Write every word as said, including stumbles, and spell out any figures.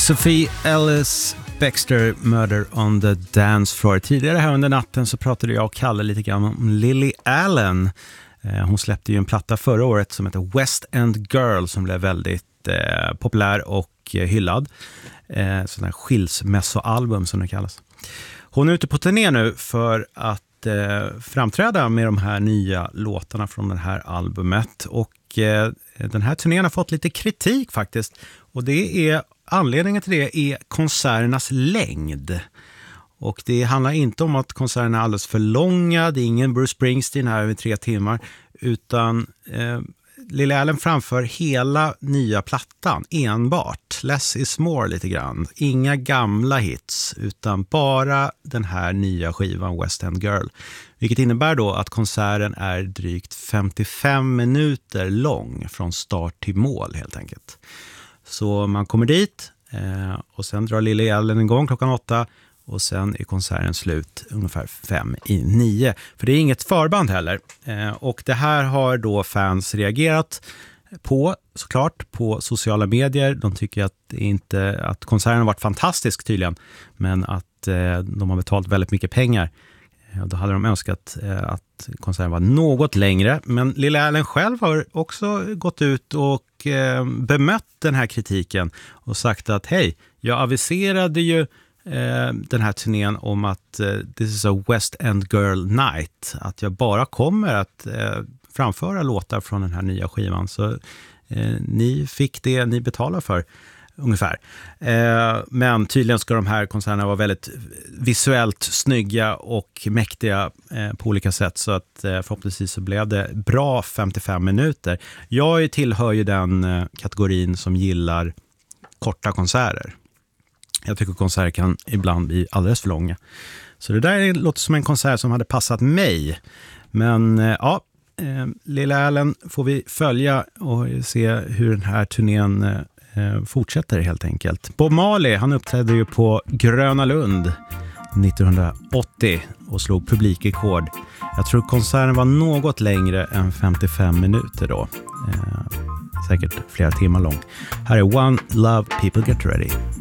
Sophie Ellis Bextor, Murder on the Dance Floor. Tidigare här under natten så pratade jag och Kalle lite grann om Lily Allen. Hon släppte ju en platta förra året som heter West End Girl som blev väldigt eh, populär och eh, hyllad. Eh, sån här skilsmässoalbum som det kallas. Hon är ute på turné nu för att eh, framträda med de här nya låtarna från det här albumet. Och eh, den här turnén har fått lite kritik faktiskt. Och det är, anledningen till det är konserternas längd. Och det handlar inte om att konserterna är alldeles för långa. Det är ingen Bruce Springsteen här över tre timmar. Utan eh, Lily Allen framför hela nya plattan enbart. Less is more lite grann. Inga gamla hits utan bara den här nya skivan West End Girl. Vilket innebär då att konserten är drygt femtiofem minuter lång från start till mål helt enkelt. Så man kommer dit eh, och sen drar Lily Allen igång klockan åtta. Och sen är konserten slut ungefär fem i nio. För det är inget förband heller. Eh, och det här har då fans reagerat på, såklart, på sociala medier. De tycker att, inte, att konserten har varit fantastisk tydligen. Men att eh, de har betalt väldigt mycket pengar. Eh, då hade de önskat eh, att konserten var något längre. Men Lily Allen själv har också gått ut och eh, bemött den här kritiken. Och sagt att hej, jag aviserade ju den här turnén om att uh, this is a West End Girl night, att jag bara kommer att uh, framföra låtar från den här nya skivan, så uh, ni fick det ni betalar för ungefär. Uh, men tydligen ska de här konserterna vara väldigt visuellt snygga och mäktiga uh, på olika sätt, så att uh, förhoppningsvis så blev det bra femtiofem minuter. Jag tillhör ju den uh, kategorin som gillar korta konserter. Jag tycker konserter kan ibland bli alldeles för långa. Så det där låter som en konsert som hade passat mig. Men ja, eh, Lily Allen får vi följa och se hur den här turnén eh, fortsätter helt enkelt. Bob Marley, han uppträdde ju på Gröna Lund nittonhundraåttio och slog publikrekord. Jag tror konserten var något längre än femtiofem minuter då. Eh, säkert flera timmar lång. Här är One Love, People Get Ready.